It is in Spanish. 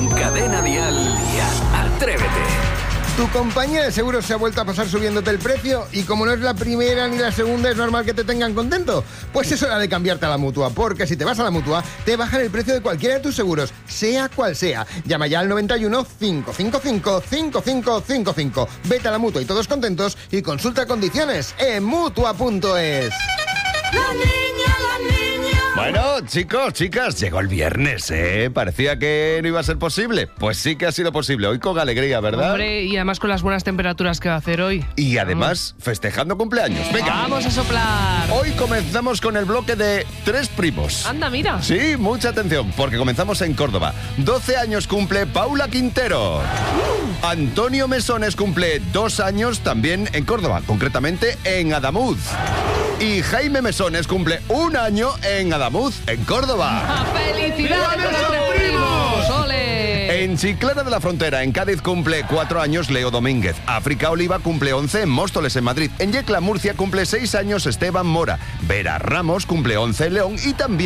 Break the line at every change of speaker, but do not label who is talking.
En Cadena Dial, Atrévete.
Tu compañía de seguros se ha vuelto a pasar subiéndote el precio y como no es la primera ni la segunda, es normal que te tengan contento. Pues es hora de cambiarte a la Mutua, porque si te vas a la Mutua, te bajan el precio de cualquiera de tus seguros, sea cual sea. Llama ya al 91 555 5555. Vete a la Mutua y todos contentos y consulta condiciones en Mutua.es.
Bueno, chicos, chicas, llegó el viernes, ¿eh? Parecía que no iba a ser posible. Pues sí que ha sido posible. Hoy con alegría, ¿verdad?
Hombre, y además con las buenas temperaturas que va a hacer hoy.
Y además, festejando cumpleaños. Venga.
¡Vamos a soplar!
Hoy comenzamos con el bloque de 3 primos.
Anda, mira.
Sí, mucha atención, porque comenzamos en Córdoba. 12 años cumple Paula Quintero. Antonio Mesones cumple 2 años también en Córdoba, concretamente en Adamuz. Y Jaime Mesones cumple 1 año en Adamuz, en Córdoba.
¡Felicidades a los tres primos! ¡Ole!
En Chiclana de la Frontera, en Cádiz, cumple 4 años Leo Domínguez. África Oliva cumple 11 en Móstoles, en Madrid. En Yecla, Murcia, cumple 6 años Esteban Mora. Vera Ramos cumple 11 en León y también